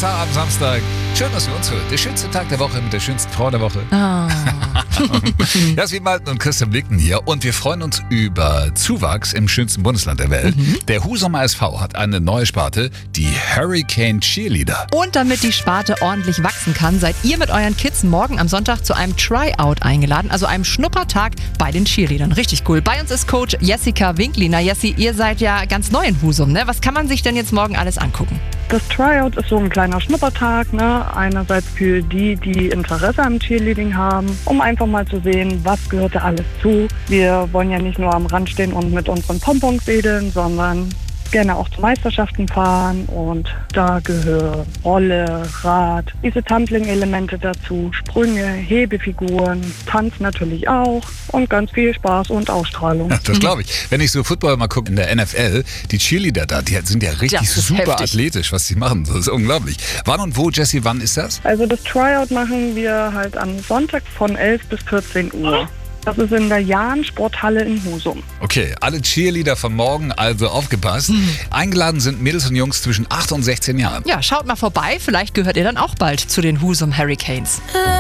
Star am Samstag. Schön, dass ihr uns hört. Der schönste Tag der Woche mit der schönsten Frau der Woche. Jasmin Malten und Christian Blicken hier. Und wir freuen uns über Zuwachs im schönsten Bundesland der Welt. Der Husumer SV hat eine neue Sparte, die Hurricane Cheerleader. Und damit die Sparte ordentlich wachsen kann, seid ihr mit euren Kids morgen am Sonntag zu einem Tryout eingeladen, also einem Schnuppertag bei den Cheerleadern. Richtig cool. Bei uns ist Coach Jessica Winkliner. Jessi, ihr seid ja ganz neu in Husum, ne? Was kann man sich denn jetzt morgen alles angucken? Das Tryout ist so ein kleiner Schnuppertag, ne? Einerseits für die Interesse am Cheerleading haben, um einfach mal zu sehen, was gehört da alles zu. Wir wollen ja nicht nur am Rand stehen und mit unseren Pompons wedeln, sondern gerne auch zu Meisterschaften fahren, und da gehören Rolle, Rad, diese Tumbling-Elemente dazu, Sprünge, Hebefiguren, Tanz natürlich auch und ganz viel Spaß und Ausstrahlung. Ja, das glaube ich. Wenn ich so Football mal gucke in der NFL, die Cheerleader da, die sind ja richtig super heftig. athletisch, was sie machen. Das ist unglaublich. Wann und wo, Jessie, wann ist das? Also das Tryout machen wir halt am Sonntag von 11 bis 14 Uhr. Das ist in der Jahn-Sporthalle in Husum. Okay, alle Cheerleader von morgen, also aufgepasst. Eingeladen sind Mädels und Jungs zwischen 8 und 16 Jahren. Ja, schaut mal vorbei. Vielleicht gehört ihr dann auch bald zu den Husum Hurricanes.